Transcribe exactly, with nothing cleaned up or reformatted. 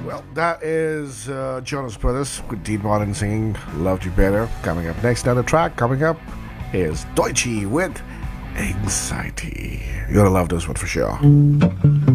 Well, that is uh, Jonas Brothers with Dean Martin singing Loved You Better. Coming up next, another track coming up is Deutsche with Anxiety. You're gonna love this one for sure.